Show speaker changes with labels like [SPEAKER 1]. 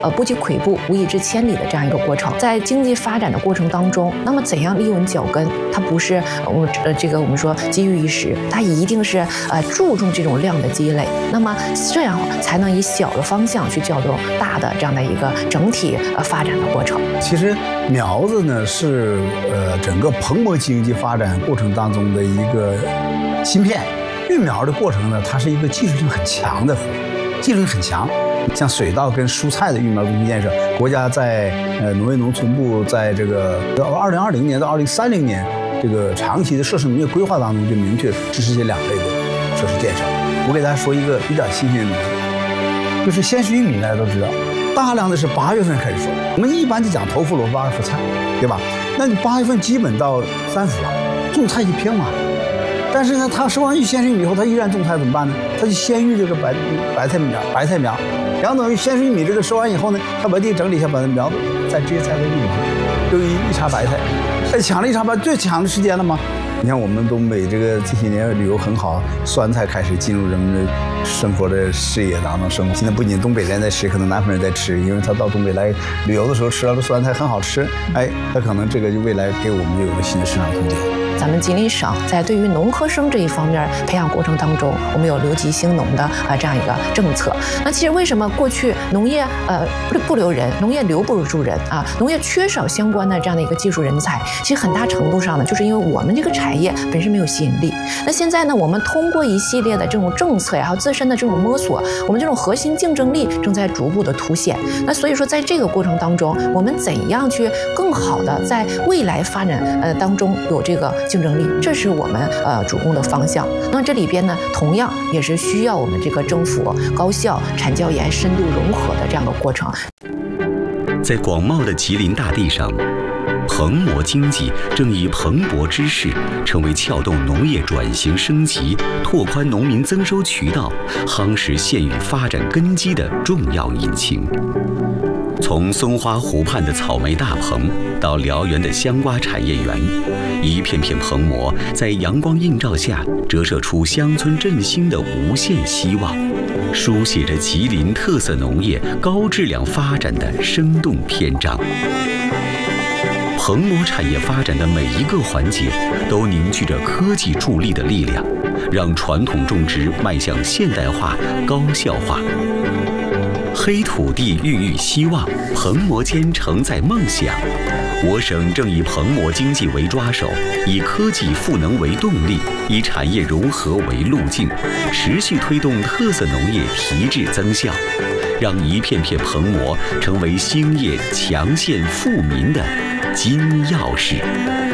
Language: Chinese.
[SPEAKER 1] 不积跬步，无以至千里的这样一个过程。在经济发展的过程当中，那么怎样立稳脚跟？它不是我们说机遇一时，它一定是注重这种量的积累。那么这样才能以小的方向去调动大的这样的一个整体发展的过程。
[SPEAKER 2] 其实苗子呢是整个蓬勃经济发展过程当中的一个芯片。育苗的过程呢，它是一个技术性很强的活，技术性很强。像水稻跟蔬菜的育苗中心建设，国家在农业农村部在这个2020年到2030年这个长期的设施农业规划当中，就明确支持这2类的设施建设。我给大家说一个比较新鲜的东西，就是鲜食玉米，大家都知道，大量的是8月份开始收。我们一般就讲头伏萝卜、二伏菜，对吧？那你8月份基本到3伏了，种菜一平满。但是呢，他收完鲜食玉米以后，他依然种菜怎么办呢？他就先育这个白菜苗，然后等于鲜食玉米这个收完以后呢，他把地整理一下，把苗再直接栽在玉米上，就一茬白菜，抢了一茬白，最抢的时间了吗？你看我们东北这些年旅游很好，酸菜开始进入人们的生活的视野当中生活。现在不仅东北人在吃，可能南方人在吃，因为他到东北来旅游的时候吃到的酸菜很好吃，他可能这个就未来给我们就有了新的市场空间。
[SPEAKER 1] 咱们吉林省在对于农科生这一方面培养过程当中，我们有留级兴农的这样一个政策。那其实为什么过去农业不留人，农业留不住人啊？农业缺少相关的这样的一个技术人才，其实很大程度上呢，就是因为我们这个产业本身没有吸引力。那现在呢，我们通过一系列的这种政策呀，还有自身的这种摸索，我们这种核心竞争力正在逐步的凸显。那所以说，在这个过程当中，我们怎样去更好的在未来发展当中有这个竞争力，这是我们主攻的方向。那这里边呢，同样也是需要我们这个政府、高校、产教研深度融合的这样的过程。
[SPEAKER 3] 在广袤的吉林大地上，蓬勃经济正以蓬勃之势，成为撬动农业转型升级、拓宽农民增收渠道、夯实县域发展根基的重要引擎。从松花湖畔的草莓大棚到辽源的香瓜产业园，一片片蓬膜在阳光映照下折射出乡村振兴的无限希望，书写着吉林特色农业高质量发展的生动篇章。蓬膜产业发展的每一个环节都凝聚着科技助力的力量，让传统种植迈向现代化、高效化。黑土地孕育希望，蓬膜间承载梦想。我省正以蓬膜经济为抓手，以科技赋能为动力，以产业融合为路径，持续推动特色农业提质增效，让一片片蓬膜成为兴业强县富民的金钥匙。